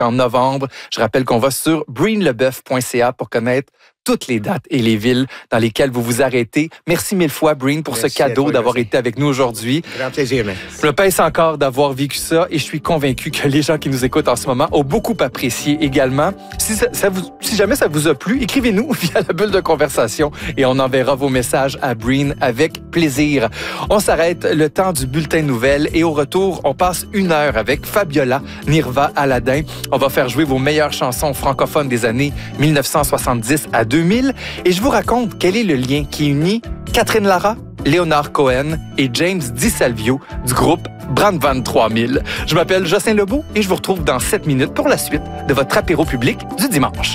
en novembre. Je rappelle qu'on va sur breenleboeuf.ca pour connaître toutes les dates et les villes dans lesquelles vous vous arrêtez. Merci mille fois, Breen, pour ce cadeau d'avoir été avec nous aujourd'hui. Grand plaisir, man. Je me pince encore d'avoir vécu ça et je suis convaincu que les gens qui nous écoutent en ce moment ont beaucoup apprécié également. Si jamais ça vous a plu, écrivez-nous via la bulle de conversation et on enverra vos messages à Breen avec plaisir. On s'arrête le temps du bulletin de nouvelles et au retour, on passe 1 heure avec Fabiola, Nirva, Aladdin. On va faire jouer vos meilleures chansons francophones des années 1970 à 2000 et je vous raconte quel est le lien qui unit Catherine Lara, Léonard Cohen et James DiSalvio du groupe Brandvan 3000. Je m'appelle Jocelyn Lebeau et je vous retrouve dans 7 minutes pour la suite de votre apéro public du dimanche.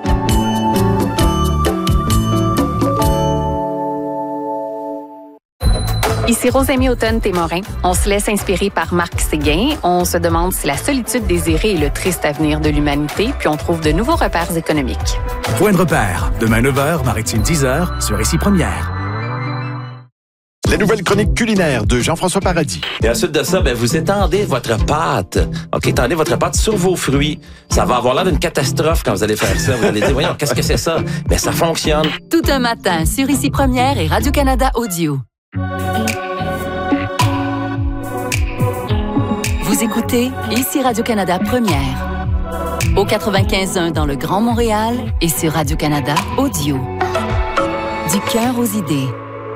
Ici Rosemie Automne-Témorin. On se laisse inspirer par Marc Séguin. On se demande si la solitude désirée est le triste avenir de l'humanité, puis on trouve de nouveaux repères économiques. Point de repère. Demain 9h, Maritime 10h, sur Ici Première. La nouvelle chronique culinaire de Jean-François Paradis. Et ensuite de ça, vous étendez votre pâte. OK, étendez votre pâte sur vos fruits. Ça va avoir l'air d'une catastrophe quand vous allez faire ça. Vous allez dire, voyons, qu'est-ce que c'est ça? Mais ça fonctionne. Tout un matin sur Ici Première et Radio-Canada Audio. Vous écoutez Ici Radio-Canada Première. Au 95.1 dans le Grand Montréal et sur Radio-Canada Audio. Du cœur aux idées.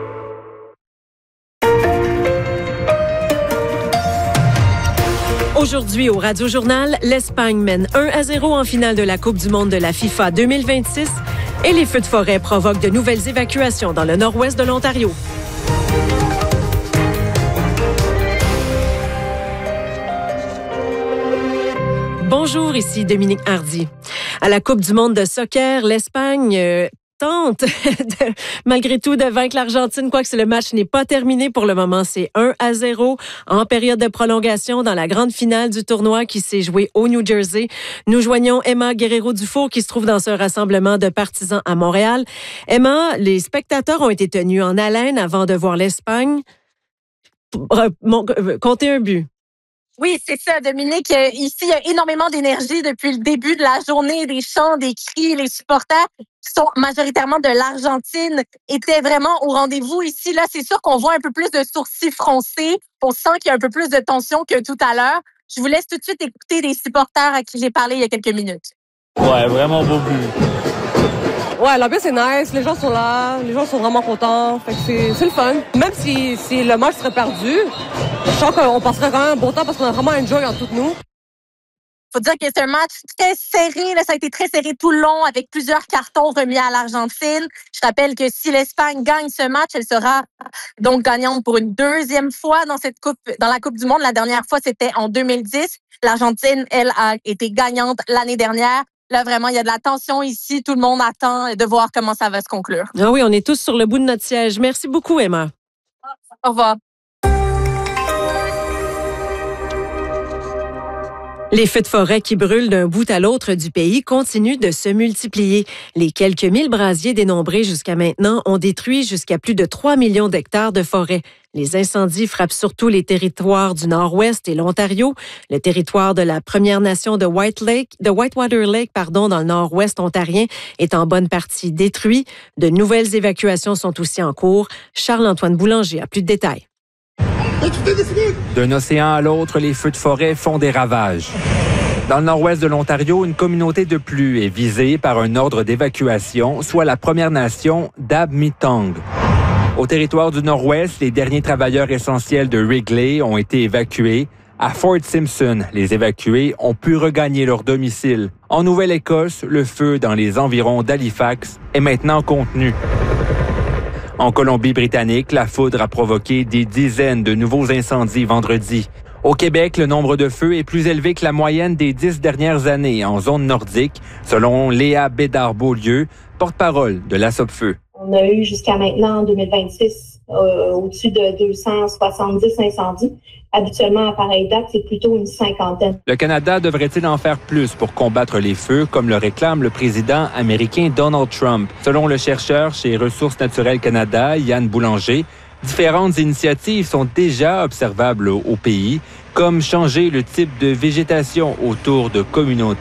Aujourd'hui, au Radio-Journal, l'Espagne mène 1-0 en finale de la Coupe du monde de la FIFA 2026 et les feux de forêt provoquent de nouvelles évacuations dans le nord-ouest de l'Ontario. Bonjour, ici Dominique Hardy. À la Coupe du monde de soccer, l'Espagne tente malgré tout de vaincre l'Argentine, quoique le match n'est pas terminé pour le moment. C'est 1-0 en période de prolongation dans la grande finale du tournoi qui s'est joué au New Jersey. Nous joignons Emma Guerrero-Dufour qui se trouve dans ce rassemblement de partisans à Montréal. Emma, les spectateurs ont été tenus en haleine avant de voir l'Espagne compter un but. Oui, c'est ça, Dominique. Ici, il y a énormément d'énergie depuis le début de la journée. Des chants, des cris. Les supporters qui sont majoritairement de l'Argentine étaient vraiment au rendez-vous ici. Là, c'est sûr qu'on voit un peu plus de sourcils froncés. On sent qu'il y a un peu plus de tension que tout à l'heure. Je vous laisse tout de suite écouter des supporters à qui j'ai parlé il y a quelques minutes. Ouais, vraiment beau but. Ouais, l'ambiance est nice, les gens sont là, les gens sont vraiment contents, fait que c'est le fun. Même si le match serait perdu, je sens qu'on passerait quand même un bon temps parce qu'on a vraiment enjoy entre toutes nous. Faut dire que c'est un match très serré, là, ça a été très serré tout le long avec plusieurs cartons remis à l'Argentine. Je rappelle que si l'Espagne gagne ce match, elle sera donc gagnante pour une deuxième fois dans la Coupe du monde. La dernière fois, c'était en 2010. L'Argentine, elle, a été gagnante l'année dernière. Là, vraiment, il y a de la tension ici. Tout le monde attend de voir comment ça va se conclure. Ah oui, on est tous sur le bout de notre siège. Merci beaucoup, Emma. Au revoir. Les feux de forêt qui brûlent d'un bout à l'autre du pays continuent de se multiplier. Les quelques 1000 brasiers dénombrés jusqu'à maintenant ont détruit jusqu'à plus de 3 millions d'hectares de forêt. Les incendies frappent surtout les territoires du Nord-Ouest et l'Ontario. Le territoire de la Première Nation de Whitewater Lake, dans le Nord-Ouest ontarien, est en bonne partie détruit. De nouvelles évacuations sont aussi en cours. Charles-Antoine Boulanger a plus de détails. D'un océan à l'autre, les feux de forêt font des ravages. Dans le nord-ouest de l'Ontario, une communauté de plus est visée par un ordre d'évacuation, soit la Première Nation d'Abmitong. Au territoire du nord-ouest, les derniers travailleurs essentiels de Wrigley ont été évacués. À Fort Simpson, les évacués ont pu regagner leur domicile. En Nouvelle-Écosse, le feu dans les environs d'Halifax est maintenant contenu. En Colombie-Britannique, la foudre a provoqué des dizaines de nouveaux incendies vendredi. Au Québec, le nombre de feux est plus élevé que la moyenne des 10 dernières années en zone nordique, selon Léa Bédard-Beaulieu, porte-parole de la Sopfeu. On a eu jusqu'à maintenant, en 2026, au-dessus de 270 incendies. Habituellement, à pareille date, c'est plutôt une cinquantaine. Le Canada devrait-il en faire plus pour combattre les feux, comme le réclame le président américain Donald Trump? Selon le chercheur chez Ressources naturelles Canada, Yann Boulanger, différentes initiatives sont déjà observables au pays, comme changer le type de végétation autour de communautés